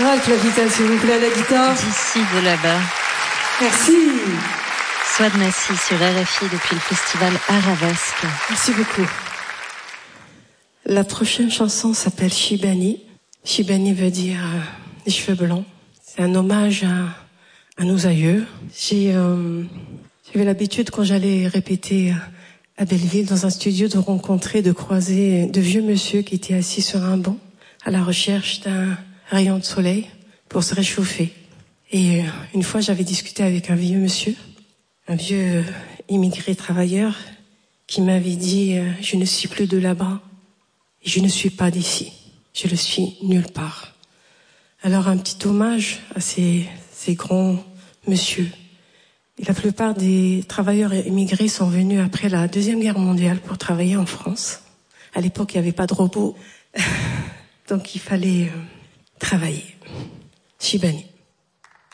Ralph Lavital, s'il vous plaît, à la guitare. D'ici, de là-bas. Merci. Souad Nassi sur RFI depuis le festival Arabesque. Merci beaucoup. La prochaine chanson s'appelle Shibani. Shibani veut dire les cheveux blancs. C'est un hommage à nos aïeux. J'avais l'habitude, quand j'allais répéter à Belleville, dans un studio, de rencontrer, de croiser de vieux monsieur qui étaient assis sur un banc à la recherche d'un rayon de soleil pour se réchauffer. Et une fois, j'avais discuté avec un vieux monsieur, un vieux immigré travailleur, qui m'avait dit « Je ne suis plus de là-bas et je ne suis pas d'ici. Je ne suis nulle part. » Alors un petit hommage à ces grands monsieur. Et la plupart des travailleurs immigrés sont venus après la Deuxième Guerre mondiale pour travailler en France. À l'époque, il n'y avait pas de robots, donc il fallait travailler. Shibani.